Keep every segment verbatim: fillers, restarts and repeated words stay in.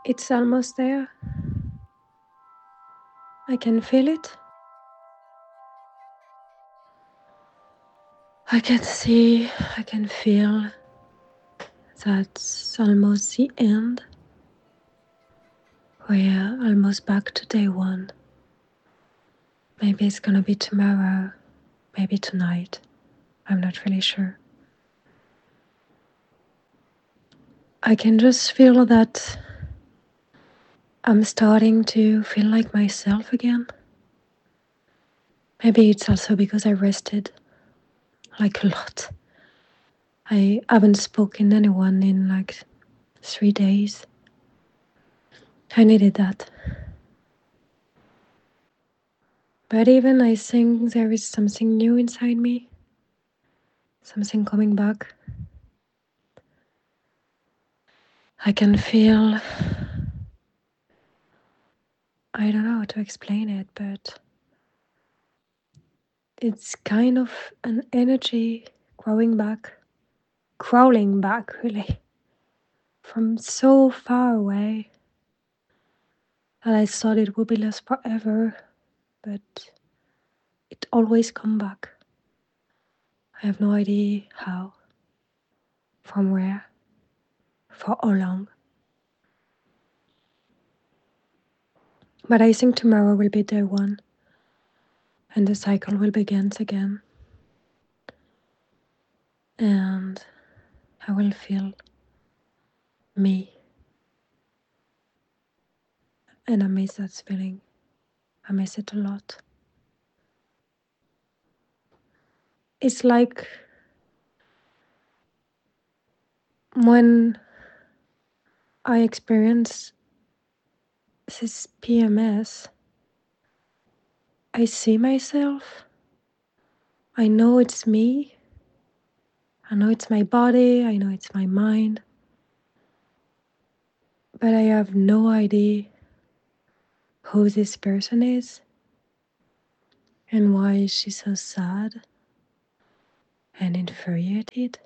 It's almost there. I can feel it. I can see, I can feel that's almost the end. We're almost back to day one. Maybe it's gonna be tomorrow, maybe tonight. I'm not really sure. I can just feel that I'm starting to feel like myself again. Maybe it's also because I rested like a lot. I haven't spoken to anyone in like three days. I needed that. But even I think there is something new inside me, something coming back. I can feel, I don't know how to explain it, but it's kind of an energy growing back, crawling back really, from so far away that I thought it would be lost forever, but it always come back. I have no idea how, from where, for how long. But I think tomorrow will be day one, and the cycle will begin again. And I will feel me. And I miss that feeling. I miss it a lot. It's like when I experience this P M S, I see myself. I know it's me. I know it's my body. I know it's my mind. But I have no idea who this person is and why is she so sad and infuriated.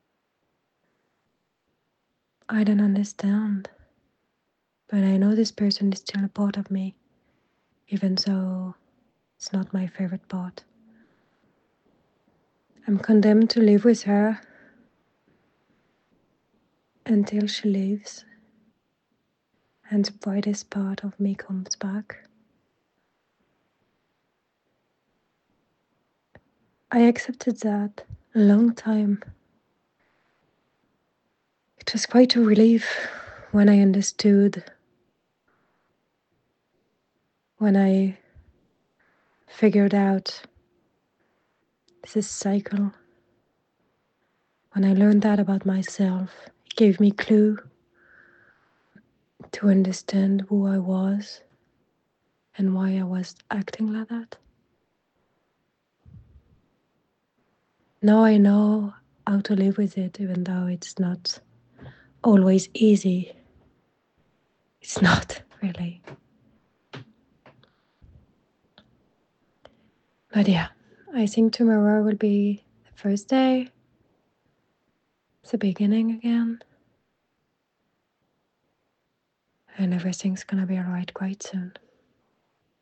I don't understand. But I know this person is still a part of me, even though it's not my favorite part. I'm condemned to live with her until she leaves and the brightest part of me comes back. I accepted that a long time. It was quite a relief when I understood, when I figured out this cycle, when I learned that about myself. It gave me clue to understand who I was and why I was acting like that. Now I know how to live with it, even though it's not always easy. It's not really. But yeah, I think tomorrow will be the first day, the beginning again, and everything's gonna be alright quite soon.